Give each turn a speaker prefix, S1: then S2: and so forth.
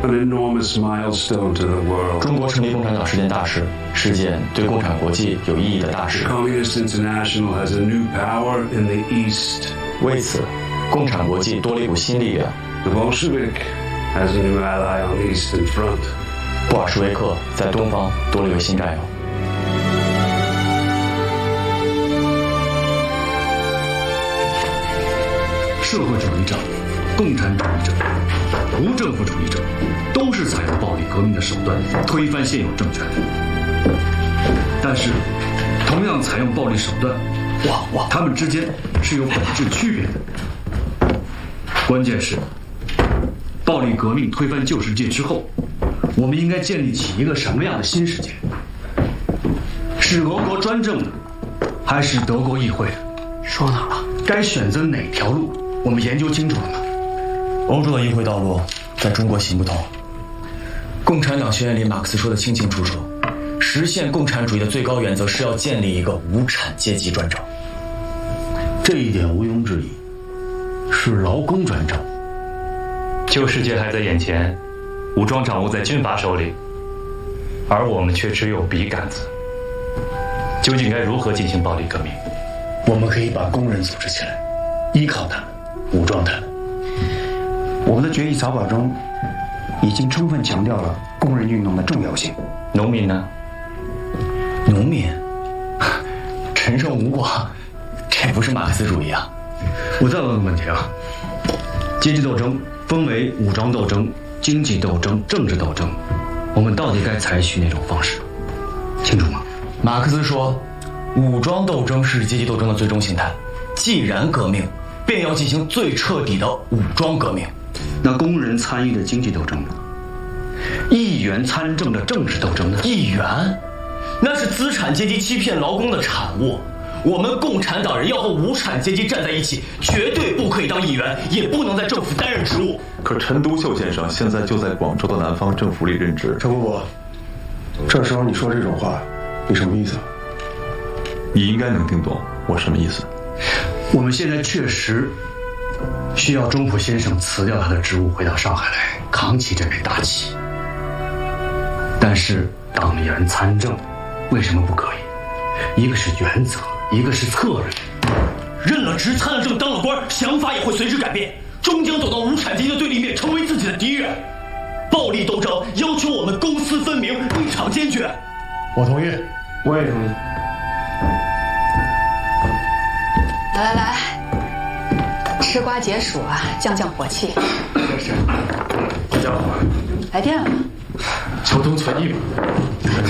S1: an enormous milestone to the world.
S2: 中国成立共产党是件大事，是件对共产国际有意义的大事。
S1: Communist International has a new power in the East.
S2: 为此，共产国际多了一股新力量。
S1: The Bolshevik has a new ally on the Eastern Front.
S2: 布尔什维克在东方多了一位新战友。
S3: 社会主义者、共产主义者、无政府主义者，都是采用暴力革命的手段推翻现有政权。但是，同样采用暴力手段，他们之间是有本质区别的。关键是，暴力革命推翻旧世界之后，我们应该建立起一个什么样的新世界？是俄国专政的，还是德国议会的？
S4: 说哪了？
S3: 该选择哪条路？我们研究清楚了吗？
S2: 欧洲的议会道路在中国行不通。共产党宣言里，马克思说的清清楚楚，实现共产主义的最高原则是要建立一个无产阶级专政。
S3: 这一点毋庸置疑，是劳工专政。
S5: 旧世界还在眼前，武装掌握在军阀手里，而我们却只有笔杆子。究竟该如何进行暴力革命？
S3: 我们可以把工人组织起来，依靠他们，武装他们。
S4: 我们的决议草稿中已经充分强调了工人运动的重要性。
S5: 农民呢？
S2: 农民，陈胜吴广，这不是马克思主义啊！
S3: 我再问个问题啊，阶级斗争分为武装斗争、经济斗争、政治斗争，我们到底该采取哪种方式？清楚吗？
S2: 马克思说，武装斗争是阶级斗争的最终形态。既然革命，便要进行最彻底的武装革命。
S3: 那工人参与的经济斗争呢？议员参政的政治斗争呢？
S2: 议员，那是资产阶级欺骗劳工的产物。我们共产党人要和无产阶级站在一起，绝对不可以当议员，也不能在政府担任职务。
S6: 可陈独秀先生现在就在广州的南方政府里任职。
S4: 陈伯伯，这时候你说这种话，你什么意思？
S6: 你应该能听懂我什么意思。
S3: 我们现在确实需要中普先生辞掉他的职务，回到上海来扛起这面大旗。但是党员参政为什么不可以？一个是原则，一个是策略。
S2: 认了职，参了政，当了官，想法也会随之改变，终将走到无产阶级的对立面，成为自己的敌人。暴力斗争要求我们公私分明，立场坚决。
S3: 我同意。
S4: 我也同意。
S7: 来来来，吃瓜解暑啊，降降火气。
S3: 是，好家伙，
S7: 来电了。
S3: 求同存异嘛。